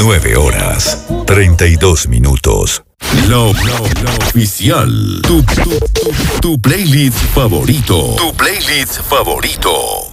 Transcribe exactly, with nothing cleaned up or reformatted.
nueve horas, treinta y dos minutos. Lo, lo, lo oficial. Tu, tu, tu, tu playlist favorito. Tu playlist favorito.